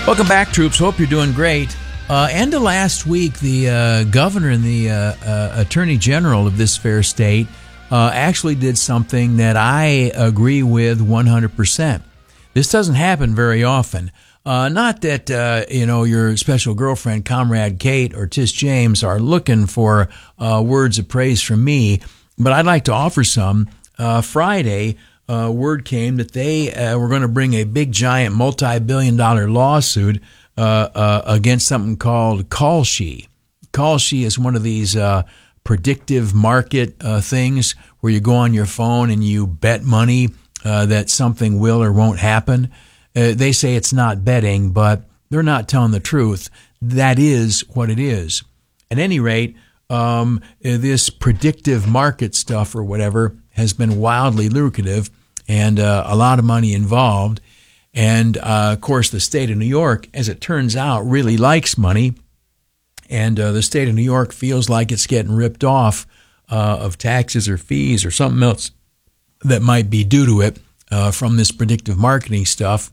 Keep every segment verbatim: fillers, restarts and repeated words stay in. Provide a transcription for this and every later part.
Welcome back, troops. Hope you're doing great. Uh, end of last week, the uh, governor and the uh, uh, attorney general of this fair state uh, actually did something that I agree with one hundred percent. This doesn't happen very often. Uh, not that, uh, you know, your special girlfriend, Comrade Kate or Tish James are looking for uh, words of praise from me, but I'd like to offer some. Uh, Friday, uh, word came that they uh, were going to bring a big, giant, multi-billion dollar lawsuit uh, uh, against something called Kalshi. Kalshi is one of these uh, predictive market uh, things where you go on your phone and you bet money uh, that something will or won't happen. Uh, they say it's not betting, but they're not telling the truth. That is what it is. At any rate, um, this predictive market stuff or whatever has been wildly lucrative and uh, a lot of money involved. And, uh, of course, the state of New York, as it turns out, really likes money. And uh, the state of New York feels like it's getting ripped off uh, of taxes or fees or something else that might be due to it uh, from this predictive marketing stuff.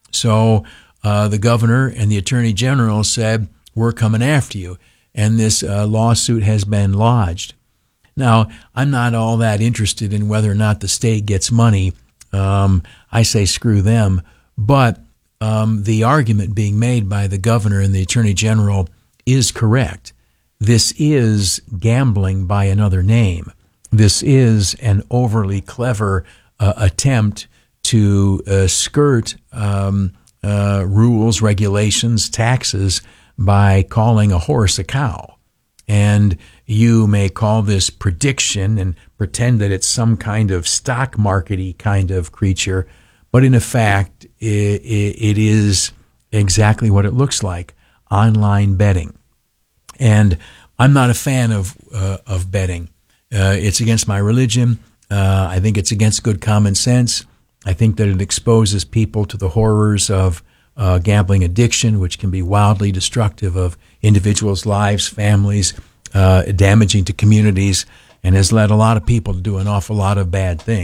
So uh, the governor and the attorney general said, we're coming after you. And this uh, lawsuit has been lodged. Now, I'm not all that interested in whether or not the state gets money. Um, I say screw them. But um, the argument being made by the governor and the attorney general is correct. This is gambling by another name. This is an overly clever uh, attempt to uh, skirt um, uh, rules, regulations, taxes by calling a horse a cow. And you may call this prediction and pretend that it's some kind of stock markety kind of creature, but in effect, it, it is exactly what it looks like, online betting. And I'm not a fan of uh, of betting. Uh, it's against my religion. Uh, I think it's against good common sense. I think that it exposes people to the horrors of uh, gambling addiction, which can be wildly destructive of individuals' lives, families, uh, damaging to communities, and has led a lot of people to do an awful lot of bad things.